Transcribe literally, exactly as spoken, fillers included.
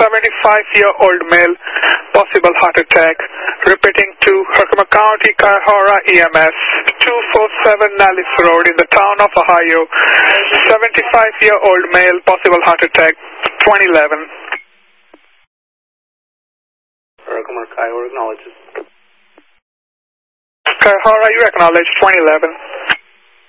seventy-five-year-old male, possible heart attack. Repeating to Herkimer County, Cuyahoga E M S, two forty-seven Nallis Road in the town of Ohio. seventy-five-year-old male, possible heart attack, twenty eleven. Herkimer, Cuyahoga acknowledges. Cuyahoga, you acknowledge twenty eleven.